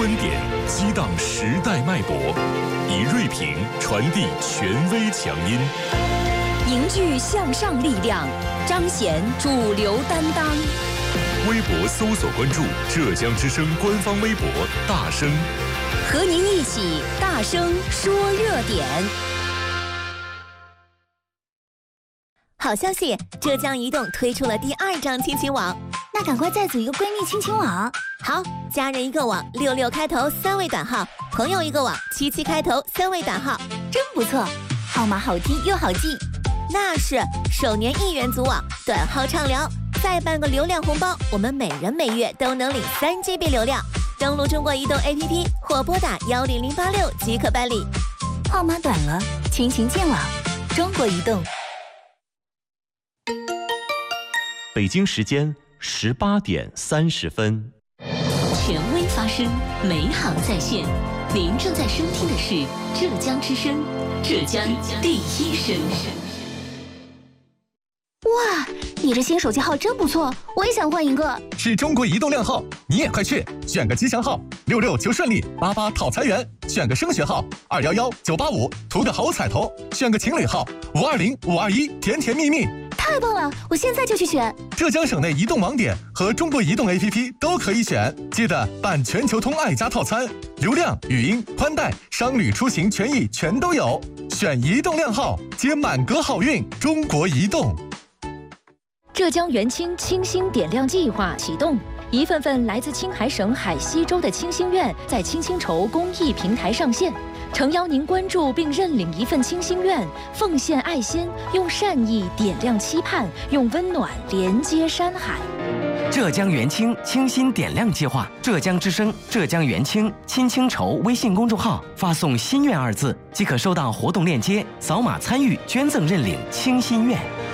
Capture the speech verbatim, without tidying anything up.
观点，激荡时代脉搏，以锐评传递权威强音， 凝聚向上力量，彰显主流担当。 微博搜索关注浙江之声官方微博大声， 和您一起大声说热点。 好消息，浙江移动推出了第二张亲情网， 那赶快再组一个闺蜜亲情网。 好，家人一个网，六六开头三位短号；朋友一个网，七七开头三位短号， 真不错，号码好听又好记。 那是首年一元组网，短号畅聊，再办个流量红包，我们每人每月都能领三 G B 流量。登录中国移动 A P P 或拨打幺零零八六即可办理。 号码短了，亲情建网，中国移动。 北京时间十八点三十分。 权威发声，美好在线。您正在收听的是浙江之声，浙江第一声。 哇，你这新手机号真不错，我也想换一个。 是中国移动靓号，你也快去选个吉祥号，六六求顺利，八八讨财源；选个升学号，二幺幺九八五，图个好彩头；选个情侣号，五二零五二一，甜甜蜜蜜。 太棒了，我现在就去选。 浙江省内移动网点和中国移动 A P P 都可以选，记得办全球通爱家套餐，流量、语音、宽带、商旅出行权益全都有。选移动靓号，接满格好运。中国移动。 浙江元清清新点亮计划启动，一份份来自青海省海西州的清心愿在清新筹公益平台上线，诚邀您关注并认领一份清心愿，奉献爱心，用善意点亮期盼，用温暖连接山海。 浙江元清清新点亮计划，浙江之声、浙江元清亲清筹微信公众号发送“心愿”二字，即可收到活动链接，扫码参与捐赠认领清心愿。